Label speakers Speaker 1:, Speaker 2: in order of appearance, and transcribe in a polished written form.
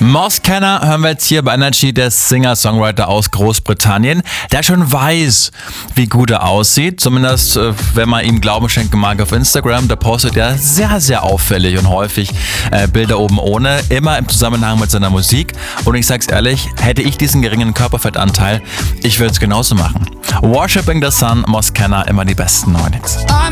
Speaker 1: Moss Kenner hören wir jetzt hier bei Energy, der Singer-Songwriter aus Großbritannien, der schon weiß, wie gut er aussieht. Zumindest, wenn man ihm Glauben schenken mag auf Instagram, da postet er sehr, sehr auffällig und häufig Bilder oben ohne, immer im Zusammenhang mit seiner Musik. Und ich sag's ehrlich, hätte ich diesen geringen Körperfettanteil, ich würde es genauso machen. Worshipping the Sun, Moss Kenner, immer die besten neuen Hits.